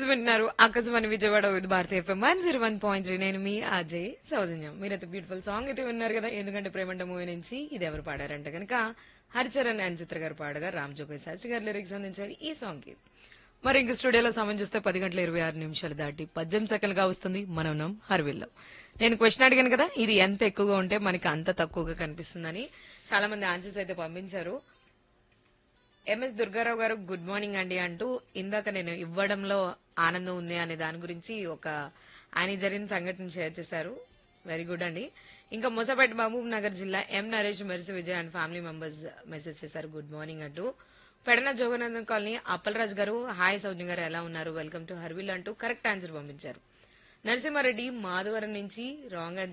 మీకోసం వింటున్నారు Akashvani Vijayawada with Bharati FM 101.3. నేను మీ అజయ్ సౌజన్యం. మీరైతే బ్యూటిఫుల్ సాంగ్ అయితే విన్నారు కదా, ఎందుకంటే ప్రేమంట మూవీ నుంచి. ఇది ఎవరు పాడారంటే కనుక హరిచరణ్ అండ్ చిత్ర గారు పాడగా రామ్ జోగయ్య శాస్త్రి గారు లిరిక్స్ అందించారు ఈ సాంగ్ కి. మరి ఇంక స్టూడియోలో సమయం చూస్తే 10 గంటల 26 నిమిషాలు దాటి 18 సెకండ్లుగా వస్తుంది. మనం ఉన్నాం హర్విల్లో. నేను క్వశ్చన్ అడిగాను కదా, ఇది ఎంత ఎక్కువగా ఉంటే మనకి అంత తక్కువగా కనిపిస్తుందని. చాలా మంది ఆన్సర్స్ అయితే పంపించారు. ఎంఎస్ దుర్గారావు గారు గుడ్ మార్నింగ్ అండి అంటూ, ఇందాక నేను ఇవ్వడంలో ఆనందం ఉంది అనే దాని గురించి ఒక ఆయన జరిగిన సంఘటన షేర్ చేశారు. వెరీ గుడ్ అండి. ఇంకా మూసాపేట మహబూబ్ నగర్ జిల్లా ఎం Naresh mercy Vijay and family members message చేశారు గుడ్ మార్నింగ్ అంటూ. పెడన జోగనందన్ కాలనీ అప్పలరాజు గారు హాయ్ సౌజన్య గారు ఎలా ఉన్నారు, వెల్కమ్ టు హర్విల్ అంటూ కరెక్ట్ ఆన్సర్ పంపించారు. నరసింహారెడ్డి మాధవరం నుంచి రాంగ్